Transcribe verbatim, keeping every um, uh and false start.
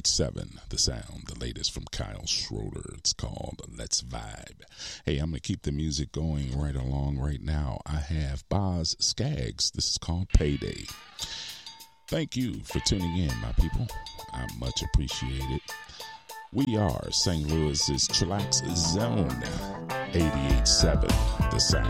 eighty-eight point seven, The Sound, the latest from Kyle Schroeder. It's called Let's Vibe. Hey, I'm going to keep the music going right along right now. I have Boz Scaggs. This is called Payday. Thank you for tuning in, my people. I much appreciate it. We are Saint Louis's Chillax Zone, eighty-eight point seven, The Sound.